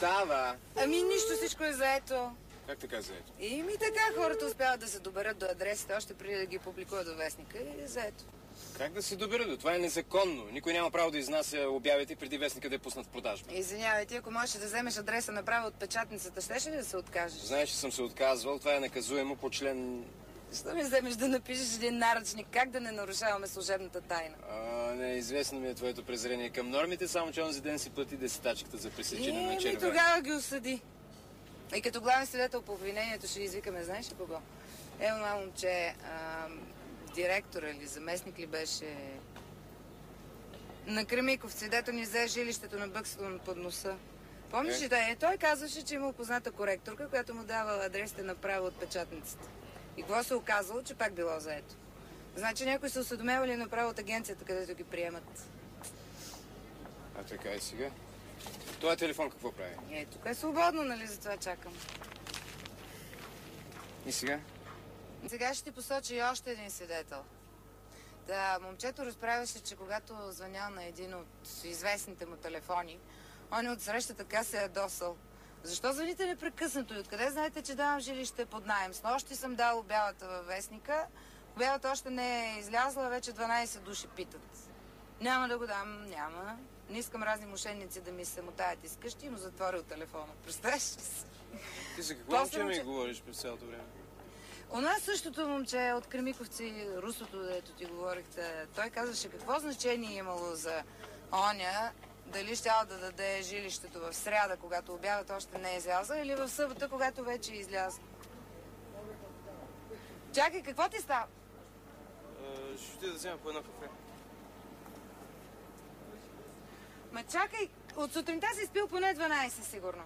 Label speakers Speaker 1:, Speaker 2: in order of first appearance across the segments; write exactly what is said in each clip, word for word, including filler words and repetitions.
Speaker 1: става?
Speaker 2: Ами нищо, всичко е заето.
Speaker 1: Как така заето?
Speaker 2: И ми така хората успяват да се доберат до адресите, още преди да ги публикуват във вестника и е заето.
Speaker 1: Как да се доберат до? Това е незаконно. Никой няма право да изнася обявите преди вестника да е пуснат в продажба.
Speaker 2: Извинявайте, ако можеш да вземеш адреса направо от печатницата, щеше ли да се откажеш?
Speaker 1: Знаеш, че съм се отказвал. Това е наказуемо по член...
Speaker 2: Защо ми вземеш да напишеш един наръчник? Как да не нарушаваме служебната тайна?
Speaker 1: А, не, известно ми е твоето презрение към нормите, само че онзи ден си плати десетачката за пресичане на червен.
Speaker 2: И тогава ги осъди. И като главен свидетел по обвинението ще извикаме, знаеш ли кого? Е, това момче, а, директор или заместник ли беше на Кремиковци, дето ни взе жилището на Бъксто под носа. Помниш ли, е? Той казваше, че има позната коректорка, която му дава адресите направо от печатницата. И какво се оказало, че пак било заето. Значи някой се осведомявали направо от агенцията, където ги приемат.
Speaker 1: А така и сега? Това телефон какво прави?
Speaker 2: Е, тук е свободно, нали? Затова чакам.
Speaker 1: И сега?
Speaker 2: Сега ще ти посоча и още един свидетел. Да, момчето разправяше, че когато звънял на един от известните му телефони, он от среща така се е досъл. Защо звъните непрекъснато и откъде знаете, че давам жилище под наем? С нощи съм дал обявата във вестника. Обявата още не е излязла, вече дванайсет души питат. Няма да го дам, няма. Не искам разни мошенници да ми се мотаят из къщи, но затворил телефона. Представяш ли си?
Speaker 1: Ти за какво момче ми говориш през цялото време?
Speaker 2: У нас същото момче от Кремиковци, русото, дето ти говорихте, той казваше какво значение е имало за оня, дали щял да даде жилището в сряда, когато обявата още не е излязла, или в събота, когато вече е излязла. Чакай, какво ти става?
Speaker 1: Uh, ще ти да взема по едно кафе.
Speaker 2: Ма чакай, от сутринта си спил поне дванайсет, сигурно.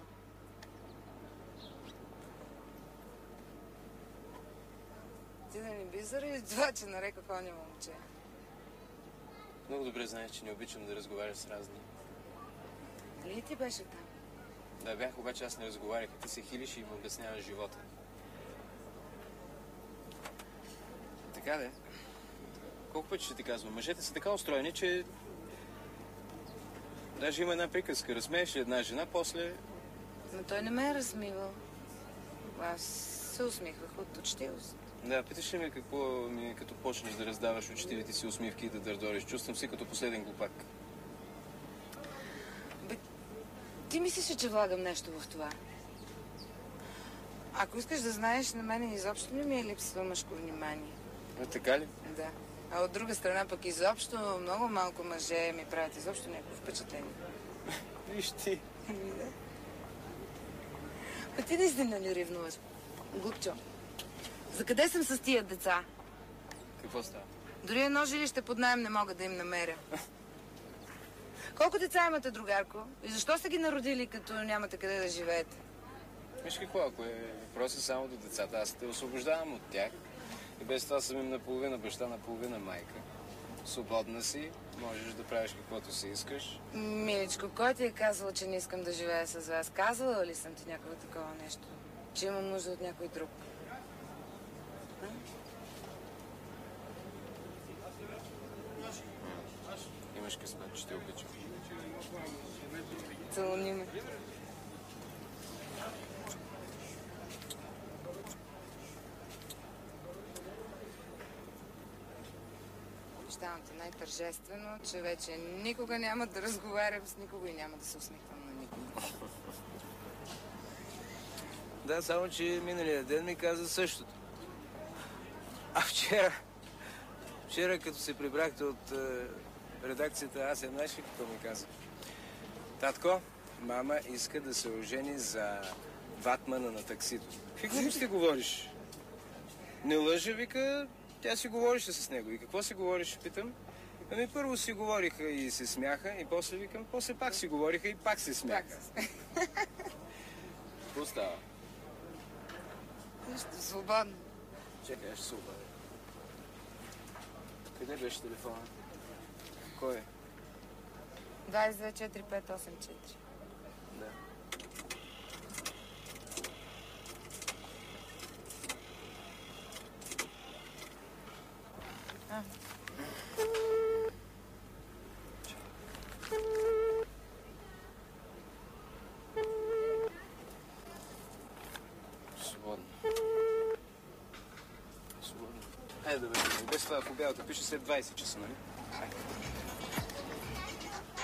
Speaker 2: Ти да не би заради това, че нареках оня момче.
Speaker 1: Много добре знаеш, че не обичам да разговаря с разни.
Speaker 2: Ли ти беше там?
Speaker 1: Да, бях, обаче аз не разговарях. Ти се хилиш и им обясняваш живота. Така де. Колко пъти ще ти казвам? Мъжете са така устроени, че... Даже има една приказка. Разсмееш ли една жена, после...
Speaker 2: Но той не ме е размивал. Аз се усмихвах от учтивост.
Speaker 1: Да, питаш ли ме какво ми е като почнеш да раздаваш учтивите си усмивки и да дърдориш? Чувствам си като последен глупак.
Speaker 2: Бе, ти мислиш, че влагам нещо в това? Ако искаш да знаеш, на мен изобщо не ми е липсва мъжко внимание.
Speaker 1: А, така ли?
Speaker 2: Да. А от друга страна пък изобщо много малко мъже ми правят изобщо някакво впечатление.
Speaker 1: Виж ти.
Speaker 2: Да. А ти наистина ли ревнуваш? Глупчо. За къде съм с тия деца?
Speaker 1: Какво става?
Speaker 2: Дори едно жилище под наем не мога да им намеря. Колко деца имате, другарко? И защо са ги народили, като нямате къде да живеете?
Speaker 1: Виж какво, ако е въпросът само до децата, аз те освобождавам от тях. И без това съм им наполовина баща, наполовина майка. Свободна си, можеш да правиш каквото си искаш.
Speaker 2: Миличко, кой ти е казал, че не искам да живея с вас? Казвала ли съм ти някакво такова нещо? Че имам нужда от някой друг? А?
Speaker 1: Имаш късмет, че те обичам.
Speaker 2: Целуни ме. Обещавам ти най-тържествено, че вече никога няма да разговарям с никого и няма да се усмихвам на никого.
Speaker 1: Да, само че миналия ден ми каза същото. А вчера, вчера като се прибрахте от е, редакцията, аз я знаеш ли какво ми каза? Татко, мама иска да се ожени за ватмана на таксито. Какво ще говориш? Не лъжа, вика, тя си говореше с него. И какво си говориш, питам? Ами първо си говориха и се смяха, и после викам, после пак си говориха и пак се смяха. Какво става?
Speaker 2: Нищо, свободно.
Speaker 1: Чекай, аз ще се обадя. Къде беше телефона? Кой е?
Speaker 2: двайсет и две четири пет осем четири.
Speaker 1: Да.
Speaker 2: А.
Speaker 1: Айде да бе, без това в обявата пише след двайсет часа, нали? Айде.